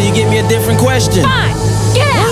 you give me a different question. Fine. Get out.